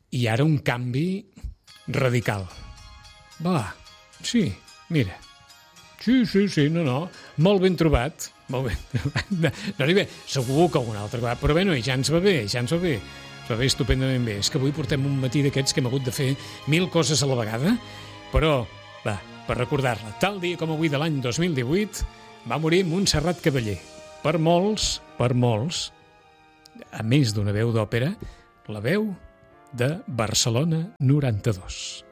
I ara un canvi radical. Va, sí, mira. Sí, no. Molt ben trobat. Molt ben trobat. No li ve, segur que alguna altra cosa. Però bé, ja ens va bé. Ens va bé estupendament bé. És que avui portem un matí d'aquests que hem hagut de fer 1000 coses a la vegada, però, va, per recordar-la, tal dia com avui de l'any 2018 va morir Montserrat Caballé. Per molts, a més d'una veu d'òpera, la veu de Barcelona 92.